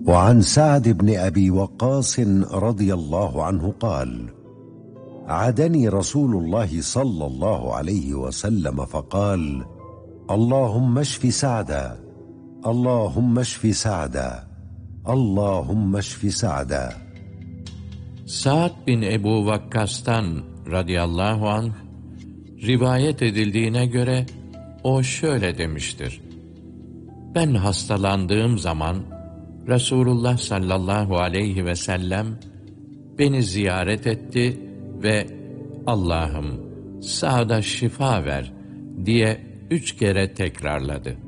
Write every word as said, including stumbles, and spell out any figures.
وعن سعد بن أبي وقاص رضي الله عنه قال: عادني رسول الله صلى الله عليه وسلم فقال: اللهم اشف سعدا، اللهم اشف سعدا، اللهم اشف سعدا. Sa'd bin Ebu Vakkas'tan radıyallahu anh rivayet edildiğine göre o şöyle demiştir: Ben hastalandığım zaman Resulullah sallallahu aleyhi ve sellem beni ziyaret etti ve Allah'ım Sa'd'a şifa ver diye üç kere tekrarladı.